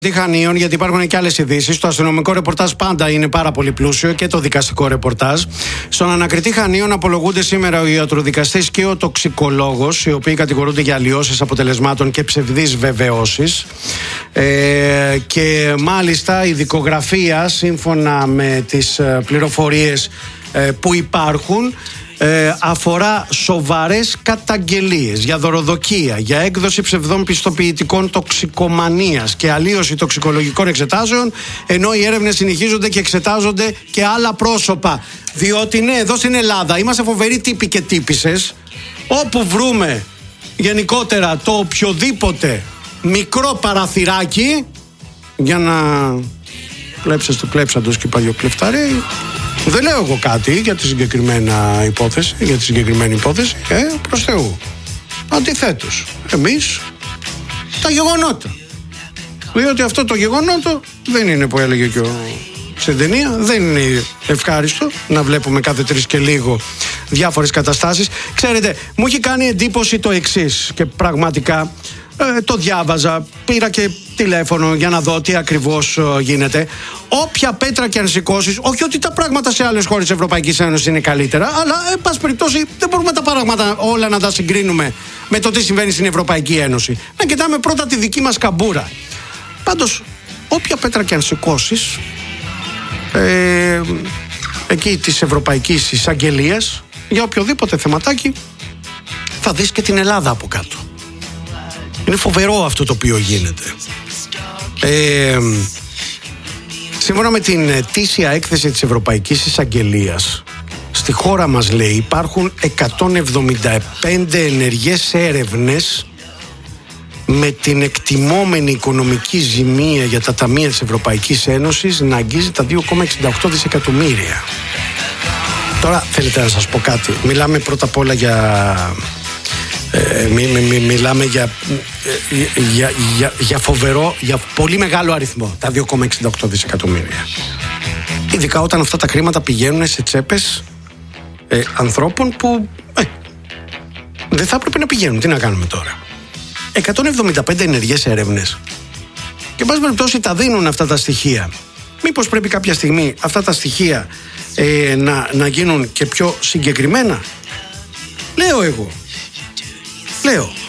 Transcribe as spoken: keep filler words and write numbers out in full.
Χανίων, γιατί υπάρχουν και άλλες ειδήσεις. Το αστυνομικό ρεπορτάζ πάντα είναι πάρα πολύ πλούσιο και το δικαστικό ρεπορτάζ. Στον ανακριτή Χανίων απολογούνται σήμερα ο ιατροδικαστής και ο τοξικολόγος, οι οποίοι κατηγορούνται για αλλοιώσεις αποτελεσμάτων και ψευδείς βεβαιώσεις. Ε, και μάλιστα η δικογραφία, σύμφωνα με τις πληροφορίες ε, που υπάρχουν, Ε, αφορά σοβαρές καταγγελίες για δωροδοκία, για έκδοση ψευδών πιστοποιητικών τοξικομανίας και αλλίωση τοξικολογικών εξετάσεων, ενώ οι έρευνες συνεχίζονται και εξετάζονται και άλλα πρόσωπα. Διότι ναι, εδώ στην Ελλάδα είμαστε φοβεροί τύποι και τύπισσες. Όπου βρούμε γενικότερα το οποιοδήποτε μικρό παραθυράκι για να κλέψεις το κλέψαντος και παλιοκλεφταρέει. Δεν λέω εγώ κάτι για τη συγκεκριμένα υπόθεση, για τη συγκεκριμένη υπόθεση, ε, προς Θεού. Αντιθέτως, εμείς τα γεγονότα. Διότι αυτό το γεγονότο δεν είναι που έλεγε και ο στην ταινία, δεν είναι ευχάριστο να βλέπουμε κάθε τρεις και λίγο διάφορες καταστάσεις. Ξέρετε, μου έχει κάνει εντύπωση το εξής και πραγματικά ε, το διάβαζα, πήρα και τηλέφωνο για να δω τι ακριβώς ε, γίνεται. Όποια πέτρα και αν σηκώσεις, όχι ότι τα πράγματα σε άλλες χώρες της Ευρωπαϊκής Ένωσης είναι καλύτερα, αλλά εν πάση περιπτώσει δεν μπορούμε τα πράγματα όλα να τα συγκρίνουμε με το τι συμβαίνει στην Ευρωπαϊκή Ένωση. Να κοιτάμε πρώτα τη δική μας καμπούρα. Πάντως, όποια πέτρα και αν σηκώσεις, ε, εκεί της Ευρωπαϊκής Εισαγγελίας, για οποιοδήποτε θεματάκι, θα δεις και την Ελλάδα από κάτω. Είναι φοβερό αυτό το οποίο γίνεται. Ε, σύμφωνα με την ετήσια έκθεση της Ευρωπαϊκής Εισαγγελίας, στη χώρα μας, λέει, υπάρχουν εκατόν εβδομήντα πέντε ενεργές έρευνες με την εκτιμόμενη οικονομική ζημία για τα ταμεία της Ευρωπαϊκής Ένωσης να αγγίζει τα δύο κόμμα εξήντα οκτώ δισεκατομμύρια. Τώρα θέλετε να σας πω κάτι. Μιλάμε πρώτα απ' όλα για... Ε, μι, μι, μι, μιλάμε για, ε, για, για, για φοβερό, για πολύ μεγάλο αριθμό, τα δύο κόμμα εξήντα οκτώ δισεκατομμύρια. Ειδικά όταν αυτά τα χρήματα πηγαίνουν σε τσέπες ε, ανθρώπων που ε, δεν θα έπρεπε να πηγαίνουν. Τι να κάνουμε τώρα. εκατόν εβδομήντα πέντε ενεργές έρευνες. Και εν πάση περιπτώσει τα δίνουν αυτά τα στοιχεία. Μήπως πρέπει κάποια στιγμή αυτά τα στοιχεία ε, να, να γίνουν και πιο συγκεκριμένα. Λέω εγώ. Λέω.